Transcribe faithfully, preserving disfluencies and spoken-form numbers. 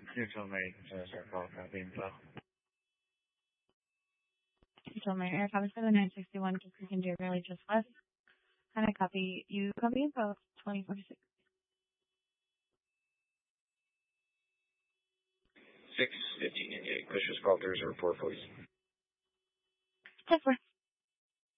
Neutral May, Sir Call, copy info. Neutral May, Air Copy seven nine six one, Kingston J. Really just west. Can I copy you? Copy info twenty forty-six. six fifteen India, push this call through, report, please. ten four.